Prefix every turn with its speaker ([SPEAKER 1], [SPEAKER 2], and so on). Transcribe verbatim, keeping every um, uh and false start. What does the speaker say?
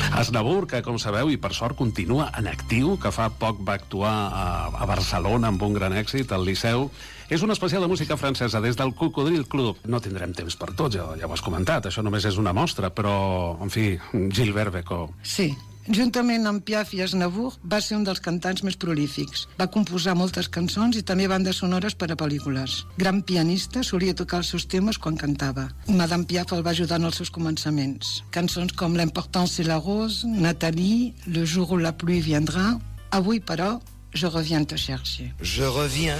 [SPEAKER 1] Aznavour, que com sabeu, i per sort continua en actiu, que fa poc va actuar a, a Barcelona amb un gran èxit, al Liceu, és un especial de música francesa des del Cocodril Club. No tindrem temps per tot, ja, ja ho has comentat, això només és una mostra, però, en fi, Gilbert Bécaud.
[SPEAKER 2] Sí. Juntament amb Piaf i Aznavour va ser un dels cantants més prolífics. Va composar moltes cançons i també bandes sonores per a pel·lícules. Gran pianista, solia tocar els seus temes quan cantava. Madame Piaf el va ajudar en els seus començaments. Cançons com L'important c'est la rose, Nathalie, Le jour où la pluie viendra. Avui, però, Je reviens te chercher.
[SPEAKER 3] Je reviens